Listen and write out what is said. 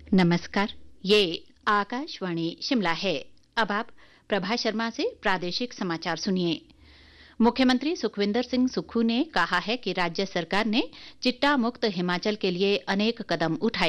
नमस्कार। ये आकाशवाणी शिमला है। अब आप प्रभा शर्मा से प्रादेशिक समाचार सुनिए। मुख्यमंत्री सुखविंदर सिंह सुक्खू ने कहा है कि राज्य सरकार ने चिट्टा मुक्त हिमाचल के लिए अनेक कदम उठाए